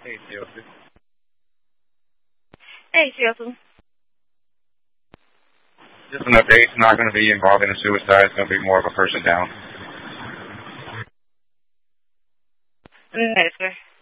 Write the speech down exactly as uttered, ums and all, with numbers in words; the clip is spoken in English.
Hey, C O two. Hey, C O two. Just an update. It's not going to be involving a suicide. It's going to be more of a person down. Yes, sir.